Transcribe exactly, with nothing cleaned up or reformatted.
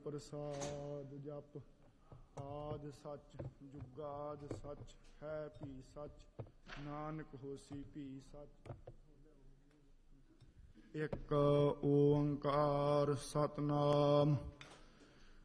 ਪ੍ਰਸਾਦ ਜਪ। ਆਦਿ ਸੱਚ ਜੁਗਾਦਿ ਸੱਚ ਹੈ ਭੀ ਸੱਚ, ਨਾਨਕ ਹੋਸੀ ਭੀ ਸੱਚ। ਇੱਕ ਓੰਕਾਰ ਸਤਿਨਾਮ